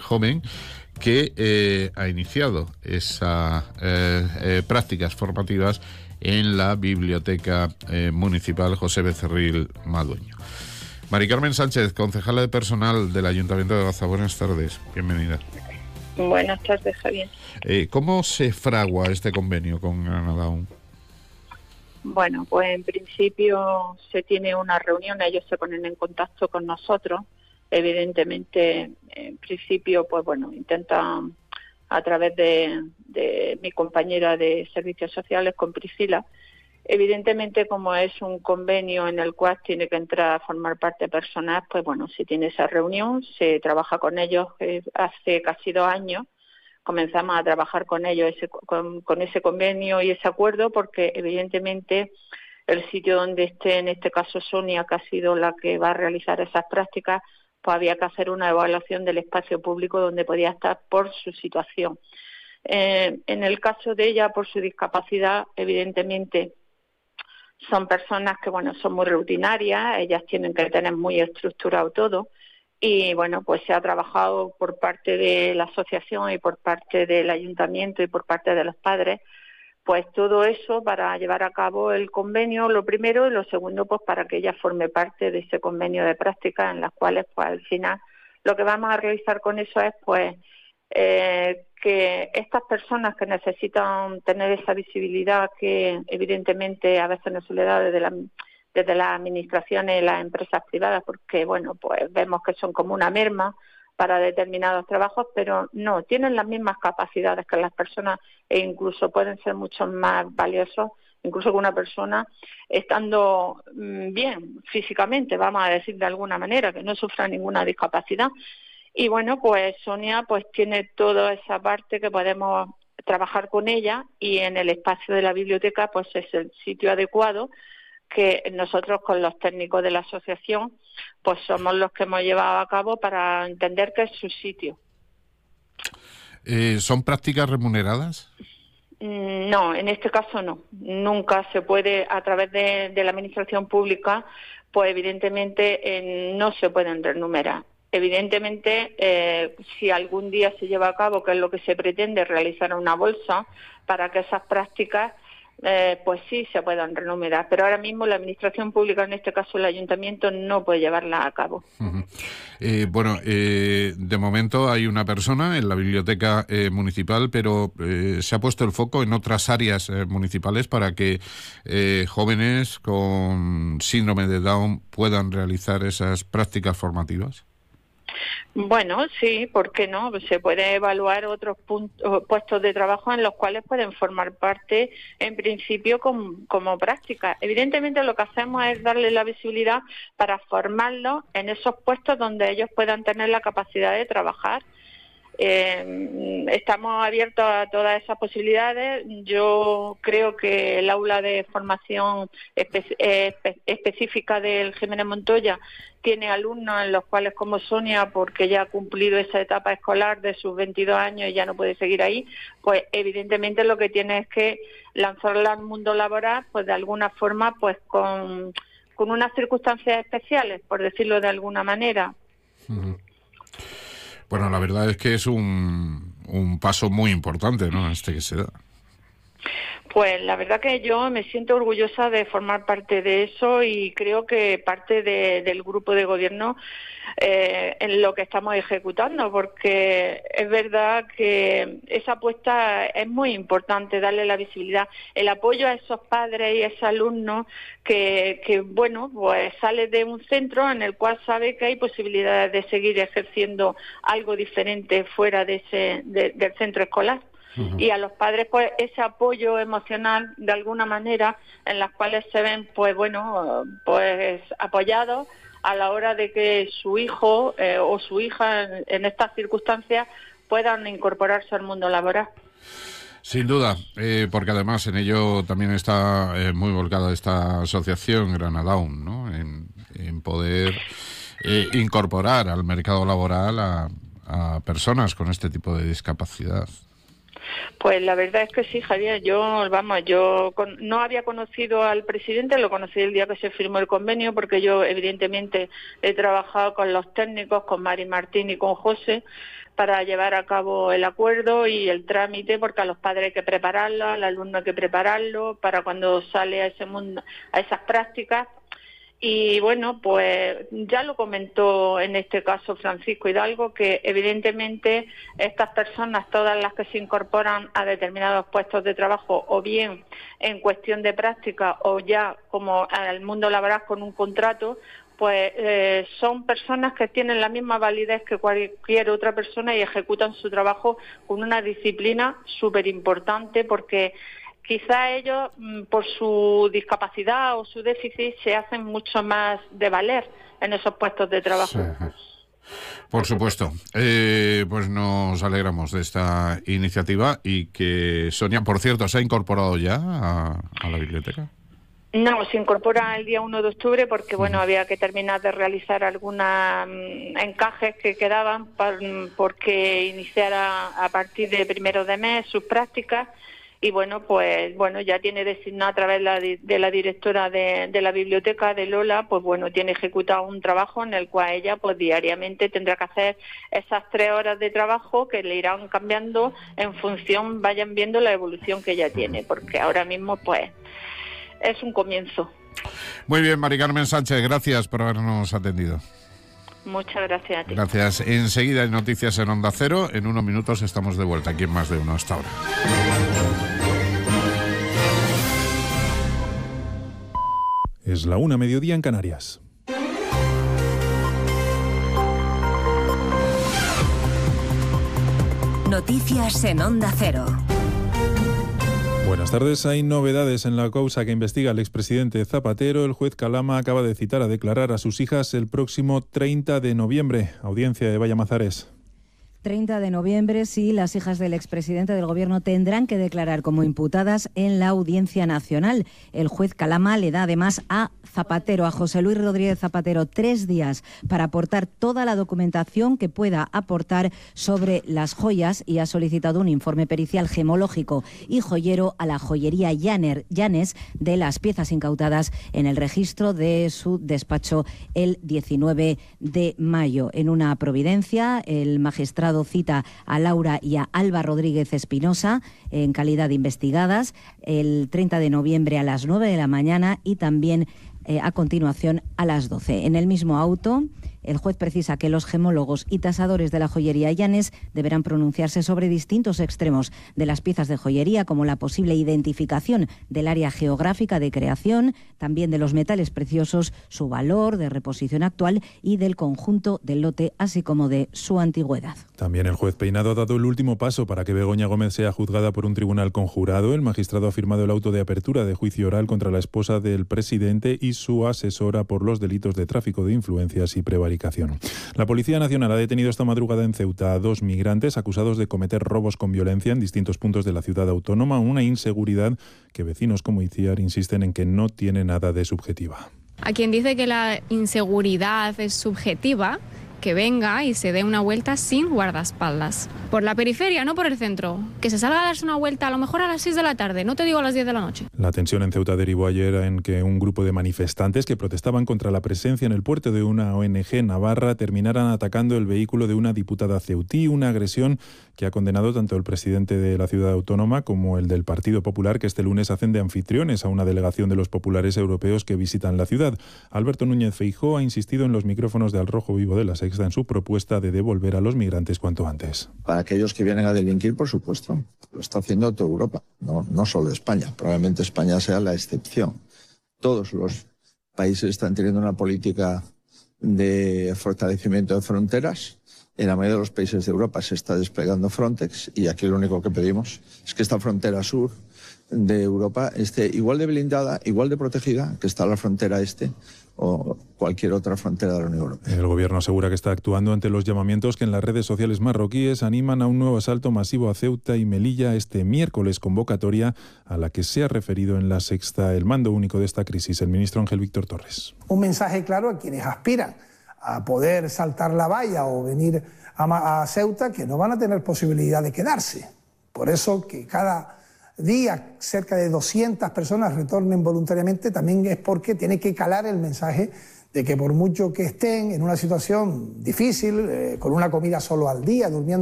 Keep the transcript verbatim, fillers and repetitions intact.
joven que eh, ha iniciado esas eh, eh, prácticas formativas en la Biblioteca eh, Municipal José Becerril Madueño. Mari Carmen Sánchez, concejala de personal del Ayuntamiento de Baza, buenas tardes, bienvenida. Buenas tardes, Javier. Eh, ¿Cómo se fragua este convenio con Granadaun? Bueno, pues en principio se tiene una reunión, ellos se ponen en contacto con nosotros. Evidentemente, en principio, pues bueno, intentan a través de, de mi compañera de Servicios Sociales, con Priscila. Evidentemente, como es un convenio en el cual tiene que entrar a formar parte personal, pues bueno, se tiene esa reunión, se trabaja con ellos eh, hace casi dos años. Comenzamos a trabajar con ellos ese, con, con ese convenio y ese acuerdo, porque evidentemente el sitio donde esté, en este caso Sonia, que ha sido la que va a realizar esas prácticas, pues había que hacer una evaluación del espacio público donde podía estar por su situación. Eh, en el caso de ella, por su discapacidad, evidentemente son personas que, bueno, son muy rutinarias, ellas tienen que tener muy estructurado todo. Y bueno, pues se ha trabajado por parte de la asociación y por parte del ayuntamiento y por parte de los padres, pues todo eso para llevar a cabo el convenio, lo primero, y lo segundo, pues para que ella forme parte de ese convenio de prácticas, en las cuales, pues al final, lo que vamos a realizar con eso es, pues, eh, que estas personas que necesitan tener esa visibilidad, que evidentemente a veces no se le da desde la desde las administraciones y las empresas privadas, porque, bueno, pues vemos que son como una merma para determinados trabajos, pero no, tienen las mismas capacidades que las personas e incluso pueden ser mucho más valiosos, incluso que una persona estando mmm, bien físicamente, vamos a decir de alguna manera, que no sufra ninguna discapacidad. Y bueno, pues Sonia pues tiene toda esa parte que podemos trabajar con ella, y en el espacio de la biblioteca pues es el sitio adecuado, que nosotros con los técnicos de la asociación pues somos los que hemos llevado a cabo para entender que es su sitio. Eh, ¿Son prácticas remuneradas? No, en este caso no. Nunca se puede, a través de, de la administración pública, pues evidentemente eh, no se pueden remunerar. Evidentemente, eh, si algún día se lleva a cabo, que es lo que se pretende, realizar una bolsa para que esas prácticas Eh, pues sí se puedan remunerar, pero ahora mismo la administración pública, en este caso el ayuntamiento, no puede llevarla a cabo. Uh-huh. Eh, bueno, eh, de momento hay una persona en la biblioteca eh, municipal, pero eh, se ha puesto el foco en otras áreas eh, municipales para que eh, jóvenes con síndrome de Down puedan realizar esas prácticas formativas. Bueno, sí, ¿por qué no? Se puede evaluar otros puntos, puestos de trabajo en los cuales pueden formar parte, en principio, como, como práctica. Evidentemente, lo que hacemos es darle la visibilidad para formarlos en esos puestos donde ellos puedan tener la capacidad de trabajar. Eh, estamos abiertos a todas esas posibilidades. Yo creo que el aula de formación espe- espe- específica del Jiménez Montoya tiene alumnos en los cuales, como Sonia, porque ya ha cumplido esa etapa escolar de sus veintidós años y ya no puede seguir ahí, pues evidentemente lo que tiene es que lanzarla al mundo laboral, pues de alguna forma, pues con, con unas circunstancias especiales, por decirlo de alguna manera. Uh-huh. Bueno, la verdad es que es un, un paso muy importante, ¿no?, este que se da. Pues la verdad que yo me siento orgullosa de formar parte de eso, y creo que parte de, del grupo de gobierno eh, en lo que estamos ejecutando, porque es verdad que esa apuesta es muy importante, darle la visibilidad, el apoyo a esos padres y a esos alumnos que, que bueno, pues sale de un centro en el cual sabe que hay posibilidades de seguir ejerciendo algo diferente fuera de ese de, del centro escolar. Uh-huh. Y a los padres, pues, ese apoyo emocional, de alguna manera, en las cuales se ven, pues, bueno, pues, apoyados a la hora de que su hijo eh, o su hija, en, en estas circunstancias, puedan incorporarse al mundo laboral. Sin duda, eh, porque además en ello también está eh, muy volcada esta asociación Granadaun, ¿no?, en, en poder eh, incorporar al mercado laboral a, a personas con este tipo de discapacidad. Pues la verdad es que sí, Javier. Yo, vamos, yo con, no había conocido al presidente, lo conocí el día que se firmó el convenio, porque yo evidentemente he trabajado con los técnicos, con Mari Martín y con José, para llevar a cabo el acuerdo y el trámite, porque a los padres hay que prepararlo, al alumno hay que prepararlo para cuando sale a ese mundo, a esas prácticas. Y bueno, pues ya lo comentó en este caso Francisco Hidalgo, que evidentemente estas personas, todas las que se incorporan a determinados puestos de trabajo, o bien en cuestión de práctica o ya como al mundo laboral con un contrato, pues eh, son personas que tienen la misma validez que cualquier otra persona y ejecutan su trabajo con una disciplina súper importante, porque quizá ellos, por su discapacidad o su déficit, se hacen mucho más de valer en esos puestos de trabajo. Sí. Por supuesto. Eh, pues nos alegramos de esta iniciativa y que Sonia, por cierto, ¿se ha incorporado ya a, a la biblioteca? No, se incorpora el día uno de octubre porque, bueno, había que terminar de realizar algunos um, encajes que quedaban para, porque iniciara a partir de primero de mes sus prácticas. Y bueno, pues bueno, ya tiene designado a través de la, de la directora de, de la biblioteca, de Lola, pues bueno, tiene ejecutado un trabajo en el cual ella pues diariamente tendrá que hacer esas tres horas de trabajo que le irán cambiando en función, vayan viendo la evolución que ella tiene, porque ahora mismo pues es un comienzo. Muy bien, Mari Carmen Sánchez, gracias por habernos atendido. Muchas gracias a ti. Gracias. Enseguida hay noticias en Onda Cero. En unos minutos estamos de vuelta aquí en Más de Uno. Hasta ahora. Es la una, mediodía en Canarias. Noticias en Onda Cero. Buenas tardes. Hay novedades en la causa que investiga el expresidente Zapatero. El juez Calama acaba de citar a declarar a sus hijas el próximo treinta de noviembre. Audiencia de Vallamazares. treinta de noviembre, sí, las hijas del expresidente del Gobierno tendrán que declarar como imputadas en la Audiencia Nacional. El juez Calama le da además a Zapatero, a José Luis Rodríguez Zapatero, tres días para aportar toda la documentación que pueda aportar sobre las joyas y ha solicitado un informe pericial gemológico y joyero a la joyería Llaner, Llanes de las piezas incautadas en el registro de su despacho el diecinueve de mayo. En una providencia, el magistrado cita a Laura y a Alba Rodríguez Espinosa en calidad de investigadas el treinta de noviembre a las nueve de la mañana y también eh, a continuación a las doce. En el mismo auto, el juez precisa que los gemólogos y tasadores de la joyería Llanes deberán pronunciarse sobre distintos extremos de las piezas de joyería, como la posible identificación del área geográfica de creación, también de los metales preciosos, su valor de reposición actual y del conjunto del lote, así como de su antigüedad. También el juez Peinado ha dado el último paso para que Begoña Gómez sea juzgada por un tribunal conjurado. El magistrado ha firmado el auto de apertura de juicio oral contra la esposa del presidente y su asesora por los delitos de tráfico de influencias y prevaricación. La Policía Nacional ha detenido esta madrugada en Ceuta a dos migrantes acusados de cometer robos con violencia en distintos puntos de la ciudad autónoma, una inseguridad que vecinos como Itziar insisten en que no tiene nada de subjetiva. A quien dice que la inseguridad es subjetiva, que venga y se dé una vuelta sin guardaespaldas. Por la periferia, no por el centro. Que se salga a darse una vuelta a lo mejor a las seis de la tarde, no te digo a las diez de la noche. La tensión en Ceuta derivó ayer en que un grupo de manifestantes que protestaban contra la presencia en el puerto de una O N G navarra terminaran atacando el vehículo de una diputada ceutí, una agresión que ha condenado tanto el presidente de la ciudad autónoma como el del Partido Popular, que este lunes hacen de anfitriones a una delegación de los populares europeos que visitan la ciudad. Alberto Núñez Feijóo ha insistido en los micrófonos de Al Rojo Vivo de la Sexta en su propuesta de devolver a los migrantes cuanto antes. Para aquellos que vienen a delinquir, por supuesto, lo está haciendo toda Europa, no, no solo España. Probablemente España sea la excepción. Todos los países están teniendo una política de fortalecimiento de fronteras. En la mayoría de los países de Europa se está desplegando Frontex y aquí lo único que pedimos es que esta frontera sur de Europa esté igual de blindada, igual de protegida que está la frontera este o cualquier otra frontera de la Unión Europea. El gobierno asegura que está actuando ante los llamamientos que en las redes sociales marroquíes animan a un nuevo asalto masivo a Ceuta y Melilla este miércoles, convocatoria a la que se ha referido en La Sexta el mando único de esta crisis, el ministro Ángel Víctor Torres. Un mensaje claro a quienes aspiran a poder saltar la valla o venir a, a Ceuta, que no van a tener posibilidad de quedarse. Por eso que cada día cerca de doscientas personas retornen voluntariamente, también es porque tiene que calar el mensaje de que por mucho que estén en una situación difícil, eh, con una comida solo al día, durmiendo